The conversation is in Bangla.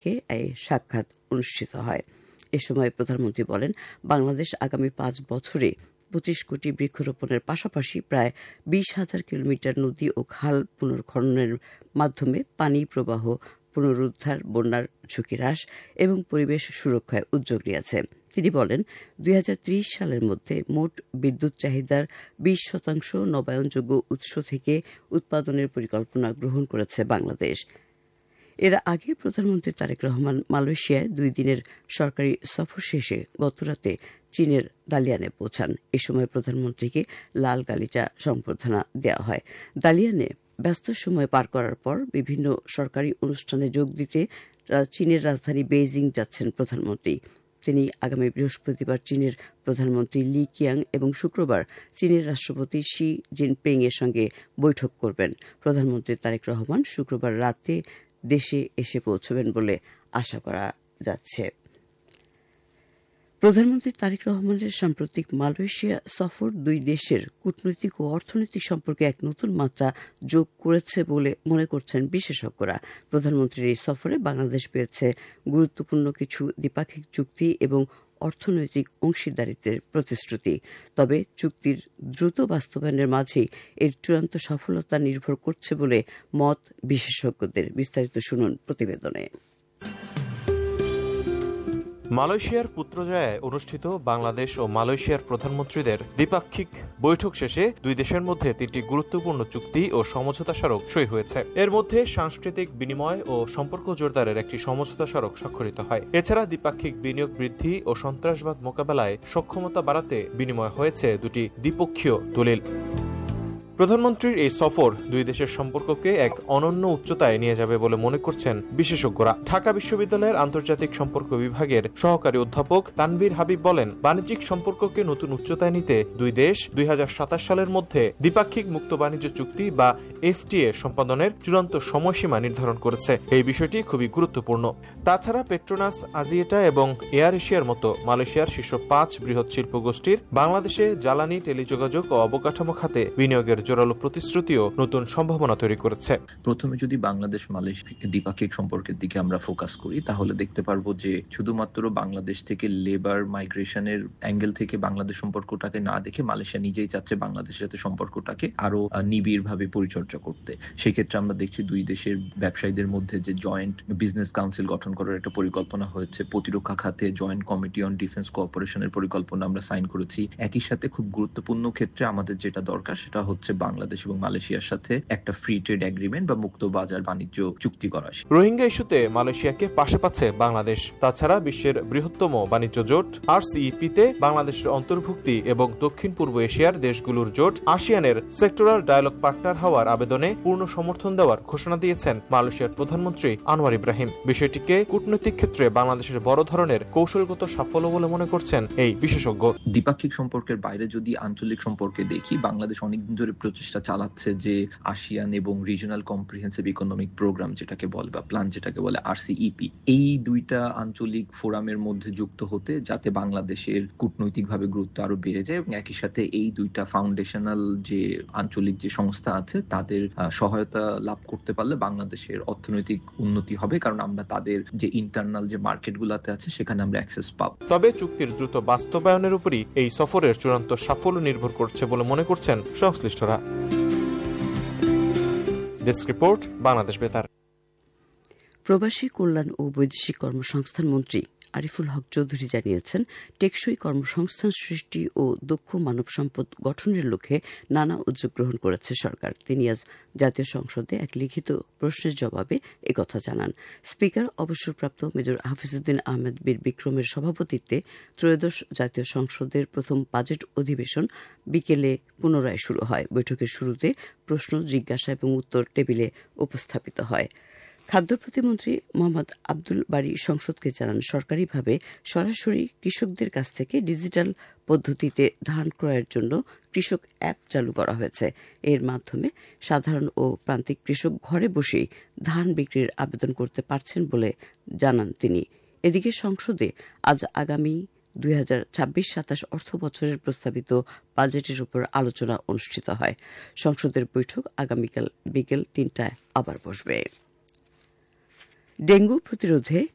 থেকে এই সাক্ষাৎ অনুষ্ঠিত হয়। এ সময় প্রধানমন্ত্রী বলেন, বাংলাদেশ আগামী ৫ বছরে ২৫ কোটি বৃক্ষরোপণের পাশাপাশি প্রায় ২০,০০০ কিলোমিটার নদী ও খাল পুনর্খননের মাধ্যমে পানি প্রবাহ পুনরুদ্ধার, বন্যার ঝুঁকি হ্রাস এবং পরিবেশ সুরক্ষায় উদ্যোগ নিয়েছে। তিনি বলেন, ২০৩০ সালের মধ্যে মোট বিদ্যুৎ চাহিদার ২০% নবায়নযোগ্য উৎস থেকে উৎপাদনের পরিকল্পনা গ্রহণ করেছে বাংলাদেশ। এর আগে প্রধানমন্ত্রী তারেক রহমান মালয়েশিয়ায় ২ দিনের সরকারি সফর শেষে গতরাতে চীনের দালিয়ানে পৌঁছান। এ সময় প্রধানমন্ত্রীকে লাল গালিচা সংবর্ধনা দেওয়া হয়। দালিয়ানে ব্যস্ত সময় পার করার পর বিভিন্ন সরকারি অনুষ্ঠানে যোগ দিতে চীনের রাজধানী বেইজিং যাচ্ছেন প্রধানমন্ত্রী। তিনি আগামী বৃহস্পতিবার চীনের প্রধানমন্ত্রী লি কিয়াং এবং শুক্রবার চীনের রাষ্ট্রপতি শি জিনপিং এর সঙ্গে বৈঠক করবেন। প্রধানমন্ত্রী তারেক রহমান শুক্রবার রাতে দেশে এসে পৌঁছবেন বলে আশা করা যাচ্ছে। প্রধানমন্ত্রী তারেক রহমানের সাম্প্রতিক মালয়েশিয়া সফর ২ দেশের কূটনৈতিক ও অর্থনৈতিক সম্পর্কে এক নতুন মাত্রা যোগ করেছে বলে মনে করছেন বিশেষজ্ঞরা। প্রধানমন্ত্রীর এই সফরে বাংলাদেশ পেয়েছে গুরুত্বপূর্ণ কিছু দ্বিপাক্ষিক চুক্তি এবং অর্থনৈতিক অংশীদারিত্বের প্রতিশ্রুতি। তবে চুক্তির দ্রুত বাস্তবায়নের মাঝেই এর চূড়ান্ত সফলতা নির্ভর করছে বলে মত বিশেষজ্ঞদের। বিস্তারিত শুনুন প্রতিবেদনে। মালয়েশিয়ার পুত্রজায়ায় অনুষ্ঠিত বাংলাদেশ ও মালয়েশিয়ার প্রধানমন্ত্রীদের দ্বিপাক্ষিক বৈঠক শেষে ২ দেশের মধ্যে ৩টি গুরুত্বপূর্ণ চুক্তি ও সমঝোতা স্মারক সই হয়েছে। এর মধ্যে সাংস্কৃতিক বিনিময় ও সম্পর্ক জোরদারের একটি সমঝোতা স্মারক স্বাক্ষরিত হয়। এছাড়া দ্বিপাক্ষিক বিনিয়োগ বৃদ্ধি ও সন্ত্রাসবাদ মোকাবেলায় সক্ষমতা বাড়াতে বিনিময় হয়েছে ২টি দ্বিপক্ষীয় দলিল। প্রধানমন্ত্রীর এই সফর ২ দেশের সম্পর্ককে এক অনন্য উচ্চতায় নিয়ে যাবে বলে মনে করছেন বিশেষজ্ঞরা। ঢাকা বিশ্ববিদ্যালয়ের আন্তর্জাতিক সম্পর্ক বিভাগের সহকারী অধ্যাপক তানভীর হাবিব বলেন, বাণিজ্যিক সম্পর্ককে নতুন উচ্চতায় নিতে ২ দেশ ২০২৭ সালের মধ্যে দ্বিপাক্ষিক মুক্ত বাণিজ্য চুক্তি বা এফটিএ সম্পাদনের চূড়ান্ত সময়সীমা নির্ধারণ করেছে। এই বিষয়টি খুবই গুরুত্বপূর্ণ। তাছাড়া পেট্রোনাস, আজিয়েটা এবং এয়ার এশিয়ার মতো মালয়েশিয়ার শীর্ষ ৫ বৃহৎ শিল্প গোষ্ঠীর বাংলাদেশে জ্বালানি, টেলিযোগাযোগ ও অবকাঠামো খাতে বিনিয়োগের জোরালো প্রতিশ্রুতিও নতুন সম্ভাবনা তৈরি করেছে। প্রথমে যদি বাংলাদেশ মালয়েশিয়া দ্বিপাক্ষিক সম্পর্কের দিকে আমরা ফোকাস করি, তাহলে দেখতে পারবো যে শুধুমাত্র বাংলাদেশ থেকে লেবার মাইগ্রেশনের অ্যাঙ্গেল থেকে বাংলাদেশ সম্পর্কটাকে না দেখে মালয়েশিয়া নিজেই চাচ্ছে বাংলাদেশের সাথে সম্পর্কটাকে আরো নিবিড়ভাবে পরিচর্যা করতে। সেক্ষেত্রে আমরা দেখছি ২ দেশের ব্যবসায়ীদের মধ্যে যে জয়েন্ট বিজনেস কাউন্সিল গঠন করার একটা পরিকল্পনা হয়েছে। প্রতিরক্ষা খাতে জয়েন্ট কমিটি অন ডিফেন্স কোঅপারেশনের পরিকল্পনা আমরা সাইন করেছি। একই সাথে খুব গুরুত্বপূর্ণ ক্ষেত্রে আমাদের যেটা দরকার সেটা হচ্ছে বাংলাদেশ এবং মালয়েশিয়ার সাথে একটা ফ্রি ট্রেড এগ্রিমেন্ট বা মুক্ত বাজার বাণিজ্য চুক্তি করা। রোহিঙ্গা ইস্যুতে মালয়েশিয়াকে পাশে পাচ্ছে বাংলাদেশ। তাছাড়া বিশ্বের বৃহত্তম বাণিজ্য জোট আরসিইপিতে বাংলাদেশের অন্তর্ভুক্তি এবং দক্ষিণ পূর্ব এশিয়ার দেশগুলোর জোট আসিয়ানের সেক্টরাল ডায়ালগ পার্টনার হওয়ার আবেদনে পূর্ণ সমর্থন দেওয়ার ঘোষণা দিয়েছেন মালয়েশিয়ার প্রধানমন্ত্রী আনোয়ার ইব্রাহিম। বিষয়টিকে কূটনৈতিক ক্ষেত্রে বাংলাদেশের বড় ধরনের কৌশলগত সাফল্য বলে মনে করছেন এই বিশেষজ্ঞ। দ্বিপাক্ষিক সম্পর্কের বাইরে যদি আঞ্চলিক সম্পর্কে দেখি, বাংলাদেশ অনেকদিন ধরে প্রচেষ্টা চালাচ্ছে যে আসিয়ান এবং রিজিওনাল কম্প্রিহেন্সিভ ইকোনমিক প্রোগ্রাম যেটাকে বলে বা প্ল্যান যেটাকে বলে আরসিইপি, এই ২টা আঞ্চলিক ফোরামের মধ্যে যুক্ত হতে, যাতে বাংলাদেশের কূটনৈতিকভাবে গুরুত্ব আরো বেড়ে যায় এবং একই সাথে এই ২টা ফাউন্ডেশনাল যে আঞ্চলিক যে সংস্থা আছে তাদের সহায়তা লাভ করতে পারলে বাংলাদেশের অর্থনৈতিক উন্নতি হবে, কারণ আমরা তাদের যে ইন্টারনাল যে মার্কেট গুলাতে আছে সেখানে আমরা অ্যাক্সেস পাব। তবে চুক্তির দ্রুত বাস্তবায়নের উপরই এই সফরের চূড়ান্ত সাফল্য নির্ভর করছে বলে মনে করছেন সংশ্লিষ্টরা। ডেস্ক রিপোর্ট, বাংলাদেশ বেতার। প্রবাসী কল্যাণ ও বৈদেশিক কর্মসংস্থান মন্ত্রী আরিফুল হক চৌধুরী জানিয়েছেন, টেকসই কর্মসংস্থান সৃষ্টি ও দক্ষ মানব সম্পদ গঠনের লক্ষ্যে নানা উদ্যোগ গ্রহণ করেছে সরকার। তিনি আজ জাতীয় সংসদে এক লিখিত প্রশ্নের জবাবে একথা জানান। স্পিকার অবসরপ্রাপ্ত মেজর হাফিজউদ্দিন আহমেদ বীর বিক্রমের সভাপতিত্বে ত্রয়োদশ জাতীয় সংসদের প্রথম বাজেট অধিবেশন বিকেলে পুনরায় শুরু হয়। বৈঠকের শুরুতে প্রশ্ন, জিজ্ঞাসা এবং উত্তর টেবিলে উপস্থাপিত হয়। খাদ্য প্রতিমন্ত্রী মোহাম্মদ আব্দুল বারী সংসদকে জানান, সরকারিভাবে সরাসরি কৃষকদের কাছ থেকে ডিজিটাল পদ্ধতিতে ধান ক্রয়ের জন্য কৃষক অ্যাপ চালু করা হয়েছে। এর মাধ্যমে সাধারণ ও প্রান্তিক কৃষক ঘরে বসেই ধান বিক্রির আবেদন করতে পারছেন বলে জানান তিনি। এদিকে সংসদে আজ আগামী ২০২৬-২৭ অর্থ বছরের প্রস্তাবিত বাজেটের উপর আলোচনা অনুষ্ঠিত হয়। সংসদের বৈঠক আগামীকাল বিকেল ৩টায় আবার বসবে। ডেঙ্গু প্রতিরোধে